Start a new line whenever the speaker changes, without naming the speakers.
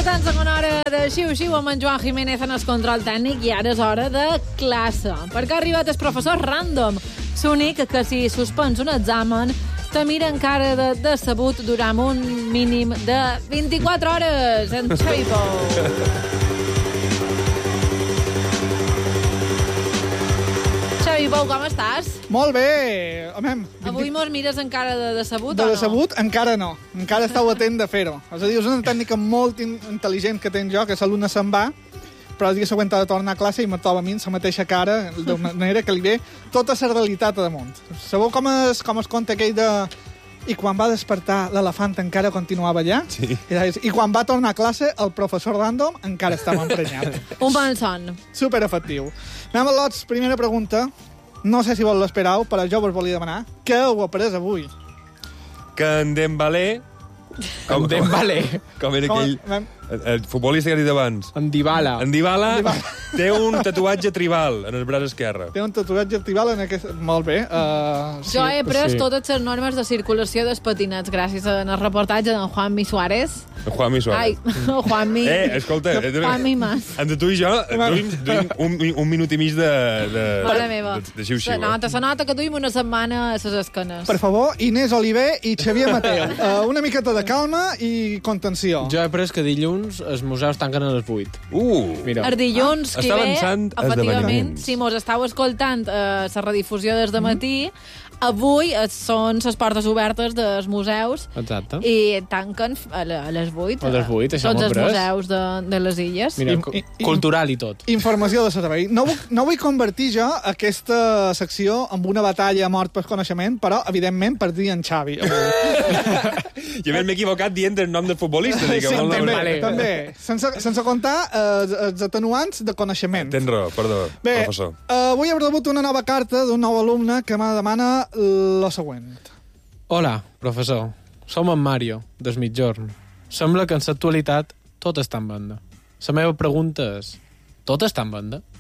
Disfrutant segona hora de Xiu-Xiu amb en Joan Jiménez en el control tècnic i ara és hora de classe. Perquè ha arribat el professor Random, l'únic que si suspens un examen te mira encara de decebut durant un mínim de 24 hores. En Xavi Pou. Xavi Pou, com estàs?
Molt bé. Home,
Avui mos mires encara de decebut
de
o no?
decebut encara no. Encara estàu atent de fer-ho. És a dir, és una tècnica molt intel·ligent que tenc jo, que l'alumne se'n va, però el dia següent ha de tornar a classe i me troba a mi amb la mateixa cara, de manera que li ve tota la realitat a damunt. Sabeu com es conta aquell de... I quan va despertar, l'elefant encara continuava allà?
Sí.
I quan va tornar a classe, el professor Random encara estava emprenyat.
Un bon son.
Superefectiu. Anem a lots, primera pregunta. No sé si vos l'esperau, però jo vos volia demanar què heu après avui.
Que en Dembélé...
En Dembélé.
Com era aquell... El futbolista que he dit abans.
En Dybala.
En Dybala té un tatuatge tribal en el braç esquerre.
Té un tatuatge tribal en aquest... Molt bé. Sí.
Jo he pres
sí.
totes les normes de circulació dels patinets gràcies al reportatge d'en Juanmi Suárez.
Juanmi Suárez.
Ai, Juanmi...
Escolta,
Juanmi Mas.
entre tu i jo duim un minut i mig de
Mare meva.
de xiu-xiu.
Se nota que duim una setmana a les esquenes.
Per favor, Inés Oliver i Xavier Mateu. Una miqueta de calma i contenció.
Jo he après que dilluns els museus tanquen a les 8. Mira.
El dilluns que
Està
ve,
avançant
efectivament,
esdeveniments.
si mos estàu escoltant la redifusió des de matí, avui són les portes obertes dels museus
Exacte.
i tanquen a les 8.
A les 8, això
tots
m'ho he
els
pres.
museus de les illes.
Mira, cultural i tot.
Informació de servei. No vull convertir jo aquesta secció en una batalla a mort per coneixement, però, evidentment, per dir en Xavi.
Jo m'he equivocat dient el nom del futbolista. Dic,
Sí,
molt
també,
vale.
també. Sense comptar els atenuants de coneixement.
Tens raó, perdó,
Bé,
professor.
avui hem rebut una nova carta d'un nou alumne que me demana lo següent.
Hola, professor. Som en Mario, des mitjorn. Sembla que en l'actualitat tot està en venda. La meva pregunta és, tot està en venda?